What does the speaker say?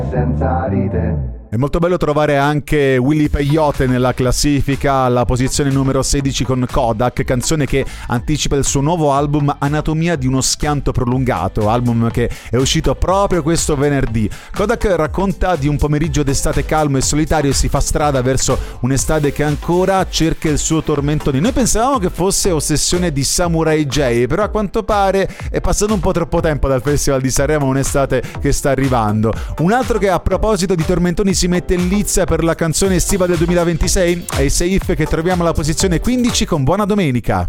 senza ride. È molto bello trovare anche Willy Peyote nella classifica alla posizione numero 16 con Kodak, canzone che anticipa il suo nuovo album Anatomia di uno schianto prolungato, album che è uscito proprio questo venerdì. Kodak racconta di un pomeriggio d'estate calmo e solitario e si fa strada verso un'estate che ancora cerca il suo tormentone. Noi pensavamo che fosse ossessione di Samurai J, però a quanto pare è passato un po' troppo tempo dal Festival di Sanremo, un'estate che sta arrivando. Un altro che a proposito di tormentoni si mette in lizza per la canzone estiva del 2026 è Seif, che troviamo alla posizione 15 con Buona Domenica.